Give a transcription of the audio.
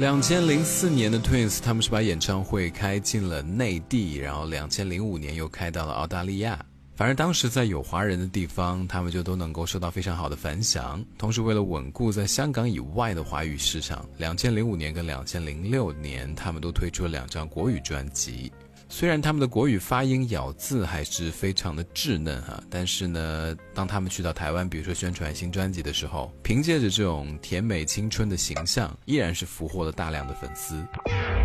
2004年的 Twins 他们是把演唱会开进了内地，然后2005年又开到了澳大利亚。反正当时在有华人的地方，他们就都能够受到非常好的反响。同时为了稳固在香港以外的华语市场，2005年跟2006年他们都推出了2张国语专辑。虽然他们的国语发音咬字还是非常的稚嫩但是呢，当他们去到台湾比如说宣传新专辑的时候，凭借着这种甜美青春的形象，依然是俘获了大量的粉丝。